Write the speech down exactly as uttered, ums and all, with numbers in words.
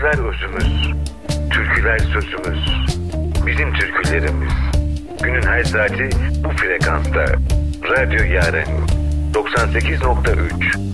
Şarkılar özümüz, türküler sözümüz, bizim türkülerimiz. Günün her saati bu frekansta. Radyo Yaren doksan sekiz nokta üç.